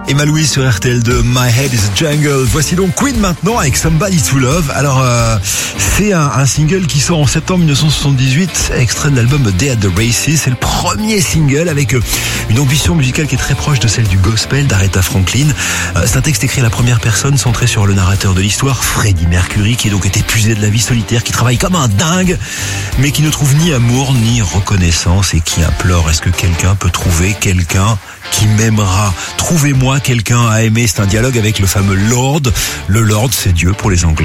Emma Louise sur RTL2, My Head is a Jungle. Voici donc Queen maintenant avec Somebody to Love. Alors, c'est un single qui sort en septembre 1978, extrait de l'album Day at the Races. C'est le premier single avec une ambition musicale qui est très proche de celle du gospel d'Aretha Franklin. C'est un texte écrit à la première personne, centré sur le narrateur de l'histoire, Freddie Mercury, qui est donc épuisé de la vie solitaire, qui travaille comme un dingue, mais qui ne trouve ni amour ni reconnaissance et qui implore: est-ce que quelqu'un peut trouver quelqu'un qui m'aimera? Trouvez-moi quelqu'un à aimer. C'est un dialogue avec le fameux Lord. Le Lord, c'est Dieu pour les Anglais.